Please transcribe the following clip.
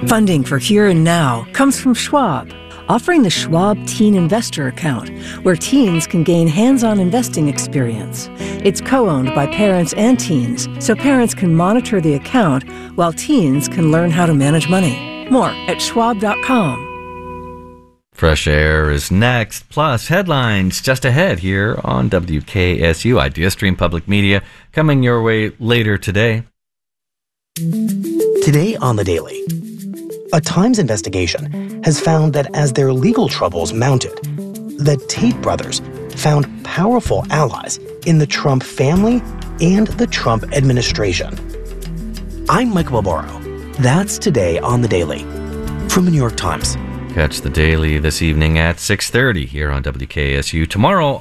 Funding for Here and Now comes from Schwab, offering the Schwab Teen Investor Account, where teens can gain hands-on investing experience. It's co-owned by parents and teens, so parents can monitor the account while teens can learn how to manage money. More at schwab.com. Fresh Air is next, plus headlines just ahead here on WKSU Idea Stream Public Media, coming your way later today. Today on The Daily, a Times investigation has found that as their legal troubles mounted, the Tate brothers found powerful allies in the Trump family and the Trump administration. I'm Michael Barbaro. That's Today on The Daily from the New York Times. Catch The Daily this evening at 6:30 here on WKSU. Tomorrow